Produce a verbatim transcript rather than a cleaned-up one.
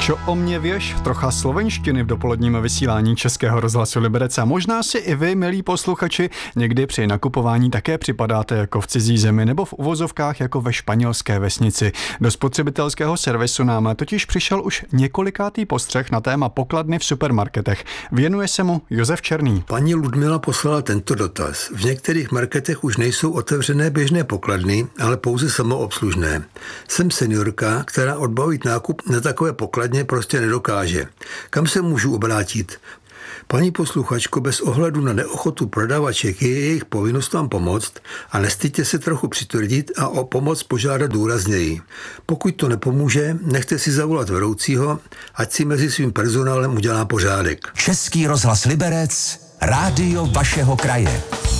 Čo o mě věš? Trocha slovenštiny v dopoledním vysílání Českého rozhlasu Liberec. A možná si i vy, milí posluchači, někdy při nakupování také připadáte jako v cizí zemi nebo v uvozovkách jako ve španělské vesnici. Do spotřebitelského servisu nám totiž přišel už několikátý postřeh na téma pokladny v supermarketech. Věnuje se mu Josef Černý. Paní Ludmila poslala tento dotaz. V některých marketech už nejsou otevřené běžné pokladny, ale pouze samoobslužné. Jsem seniorka, která odbavit nákup na takové pokladně prostě nedokáže. Kam se můžu obrátit? Paní posluchačko, bez ohledu na neochotu prodavaček je jejich povinnost vám pomoct a nestyďte se trochu přitvrdit a o pomoc požádat důrazněji. Pokud to nepomůže, nechte si zavolat vedoucího, ať si mezi svým personálem udělá pořádek. Český rozhlas Liberec, rádio vašeho kraje.